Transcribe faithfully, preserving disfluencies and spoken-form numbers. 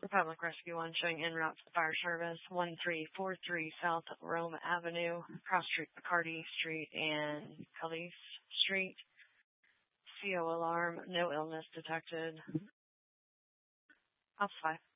Republic Rescue one showing en route to the fire service, one three four three South Rome Avenue, cross street Bacardi Street and Calise Street. C O alarm, no illness detected. House five.